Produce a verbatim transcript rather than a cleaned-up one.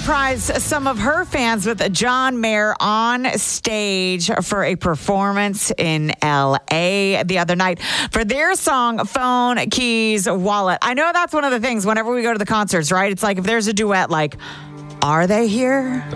surprised some of her fans with John Mayer on stage for a performance in L A the other night for their song Phone, Keys, Wallet. I know that's one of the things whenever we go to the concerts, right? It's like if there's a duet, like, are they here?